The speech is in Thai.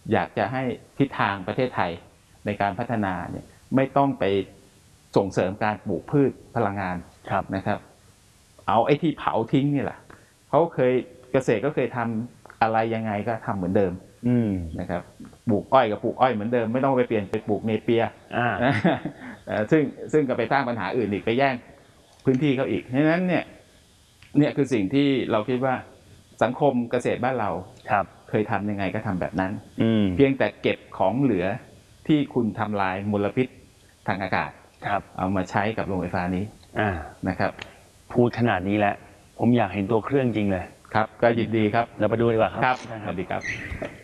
อยากจะให้ทิศทางประเทศไทยในการพัฒนาเนี่ยไม่ต้องไปส่งเสริมการปลูกพืชพลังงานนะครับเอาไอ้ที่เผาทิ้งนี่แหละเขาเคยเกษตรก็เคยทำอะไรยังไงก็ทำเหมือนเดิมนะครับปลูกอ้อยกับปลูกอ้อยเหมือนเดิมไม่ต้องไปเปลี่ยนไปปลูกเนเปียซึ่งก็ไปสร้างปัญหาอื่นอีกไปแย่งพื้นที่เขาอีกเพราะฉะนั้นเนี่ยคือสิ่งที่เราคิดว่าสังคมเกษตรบ้านเราเคยทำยังไงก็ทำแบบนั้นเพียงแต่เก็บของเหลือที่คุณทำลายมลพิษทางอากาศเอามาใช้กับโรงไฟฟ้านี้นะครับพูดขนาดนี้แล้วผมอยากเห็นตัวเครื่องจริงเลยครับก็ยินดีครับเราไปดูดีกว่าครับสวัสดีครับ